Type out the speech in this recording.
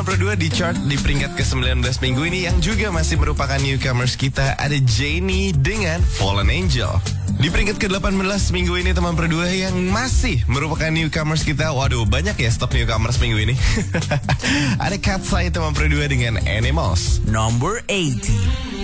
Pro 2 di chart di peringkat ke-19 minggu ini yang juga masih merupakan newcomers kita, ada Jennie dengan Fallen Angel. Di peringkat ke-18 minggu ini teman Pro 2 yang masih merupakan newcomers kita. Waduh, banyak ya stok newcomers minggu ini. Ada Katseye teman Pro 2 dengan Animals. Number 80.